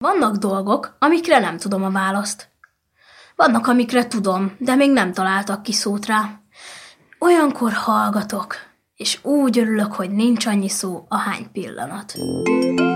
Vannak dolgok, amikre nem tudom a választ. Vannak, amikre tudom, de még nem találtak ki szót rá. Olyankor hallgatok, és úgy örülök, hogy nincs annyi szó, ahány pillanat.